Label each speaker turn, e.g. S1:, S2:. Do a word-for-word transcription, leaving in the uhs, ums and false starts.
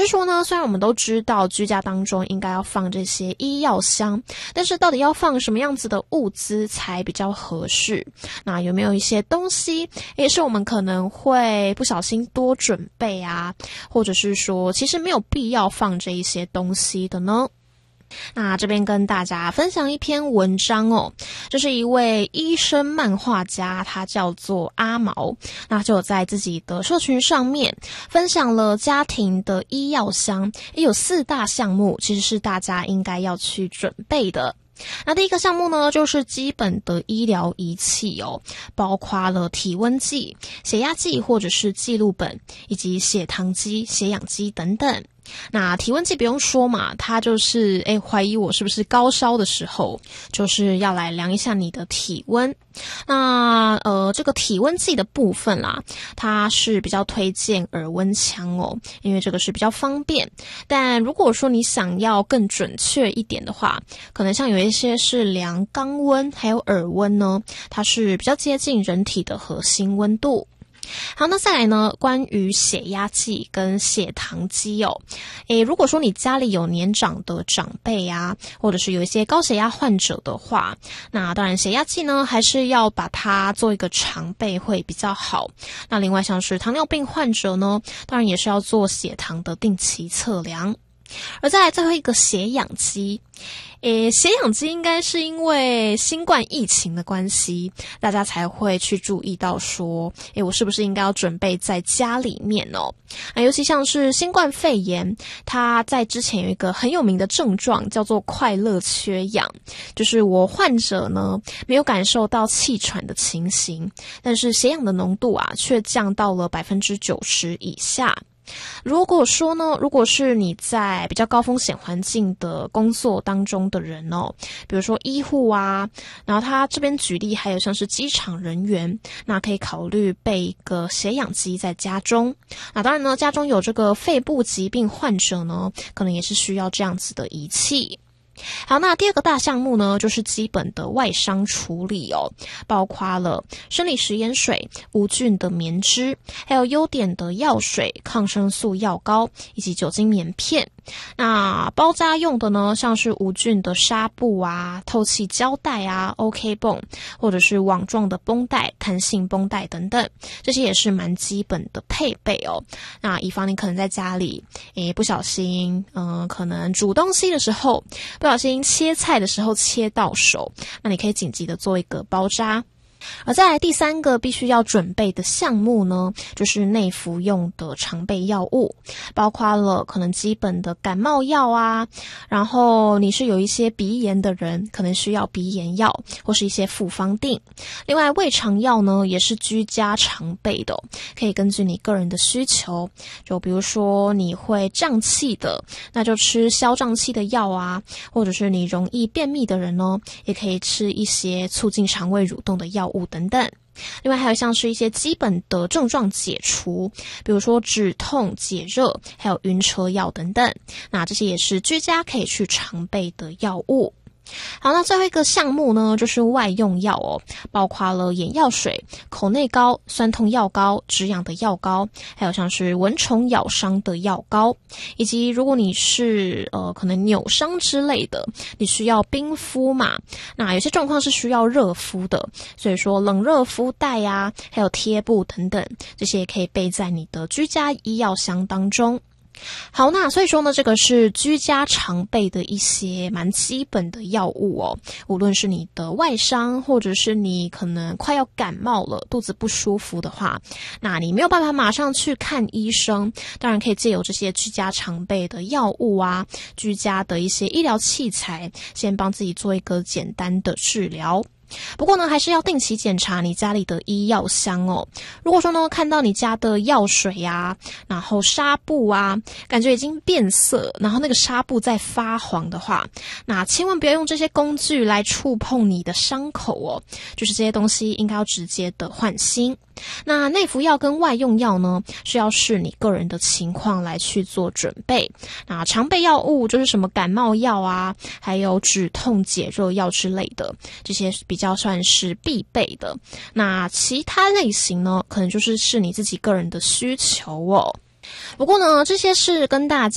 S1: 说呢，虽然我们都知道居家当中应该要放这些医药箱，但是到底要放什么样子的物资才比较合适？那有没有一些东西也是我们可能会不小心多准备啊，或者是说其实没有必要放这一些东西的呢？那这边跟大家分享一篇文章哦，这是一位医生漫画家，他叫做阿毛，那就在自己的社群上面分享了家庭的医药箱，也有四大项目其实是大家应该要去准备的。那第一个项目呢，就是基本的医疗仪器哦，包括了体温计、血压计或者是记录本，以及血糖机、血氧机等等。那体温计不用说嘛，它就是诶怀疑我是不是高烧的时候，就是要来量一下你的体温。那呃这个体温计的部分啦，它是比较推荐耳温枪哦，因为这个是比较方便。但如果说你想要更准确一点的话，可能像有一些是量肛温还有耳温呢，它是比较接近人体的核心温度。好，那再来呢，关于血压计跟血糖机哦，诶，如果说你家里有年长的长辈啊，或者是有一些高血压患者的话，那当然血压计呢还是要把它做一个常备会比较好。那另外像是糖尿病患者呢，当然也是要做血糖的定期测量。而再来最后一个血氧机，诶，血氧机应该是因为新冠疫情的关系，大家才会去注意到说，诶，我是不是应该要准备在家里面哦？啊，尤其像是新冠肺炎，它在之前有一个很有名的症状叫做快乐缺氧，就是我患者呢没有感受到气喘的情形，但是血氧的浓度啊却降到了百分之九十以下。如果说呢，如果是你在比较高风险环境的工作当中的人哦，比如说医护啊，然后他这边举例还有像是机场人员，那可以考虑备一个血氧机在家中。那当然呢，家中有这个肺部疾病患者呢，可能也是需要这样子的仪器。好，那第二个大项目呢，就是基本的外伤处理哦，包括了生理食盐水、无菌的棉织，还有优点的药水、抗生素药膏以及酒精棉片。那包扎用的呢，像是无菌的纱布啊、透气胶带啊、OK 绷，或者是网状的绷带、弹性绷带等等，这些也是蛮基本的配备哦。那以防你可能在家里，诶不小心，嗯、呃，可能煮东西的时候，不小心切菜的时候切到手，那你可以紧急的做一个包扎。而再来第三个必须要准备的项目呢，就是内服用的常备药物，包括了可能基本的感冒药啊，然后你是有一些鼻炎的人，可能需要鼻炎药或是一些复方定。另外胃肠药呢也是居家常备的，可以根据你个人的需求，就比如说你会胀气的，那就吃消胀气的药啊，或者是你容易便秘的人呢，也可以吃一些促进肠胃蠕动的药物等等。另外还有像是一些基本的症状解除，比如说止痛、解热，还有晕车药等等，那这些也是居家可以去常备的药物。好，那最后一个项目呢，就是外用药哦，包括了眼药水、口内膏、酸痛药膏、止痒的药膏，还有像是蚊虫咬伤的药膏，以及如果你是呃可能扭伤之类的，你需要冰敷嘛，那有些状况是需要热敷的，所以说冷热敷袋啊，还有贴布等等，这些也可以备在你的居家医药箱当中。好，那所以说呢，这个是居家常备的一些蛮基本的药物哦。无论是你的外伤，或者是你可能快要感冒了，肚子不舒服的话，那你没有办法马上去看医生，当然可以借由这些居家常备的药物啊，居家的一些医疗器材，先帮自己做一个简单的治疗。不过呢，还是要定期检查你家里的医药箱哦。如果说呢，看到你家的药水啊，然后纱布啊，感觉已经变色，然后那个纱布在发黄的话，那千万不要用这些工具来触碰你的伤口哦。就是这些东西应该要直接的换新。那内服药跟外用药呢，是要视你个人的情况来去做准备。那常备药物就是什么感冒药啊，还有止痛解热药之类的，这些比较算是必备的。那其他类型呢，可能就是是你自己个人的需求哦。不过呢，这些是跟大家